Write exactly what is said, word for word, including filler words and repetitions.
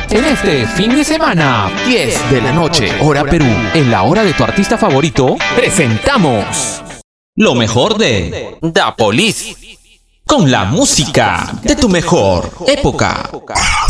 En este fin de semana, diez de la noche, hora Perú, en la hora de tu artista favorito, presentamos lo mejor de Da Police, con la música de tu mejor época.